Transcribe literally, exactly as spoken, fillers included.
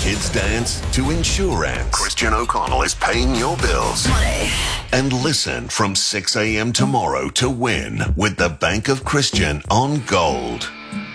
kids dance to insurance. Christian O'Connell is paying your bills. Money. And listen from six a.m. tomorrow to win with the Bank of Christian on Gold.